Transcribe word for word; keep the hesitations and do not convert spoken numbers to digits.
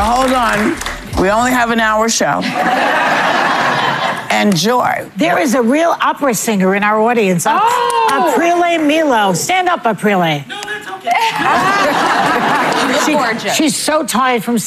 hold on. We only have an hour show. Enjoy. There is a real opera singer in our audience. Oh. Aprile Milo. Stand up, Aprile. No, that's okay. She, she's so tired from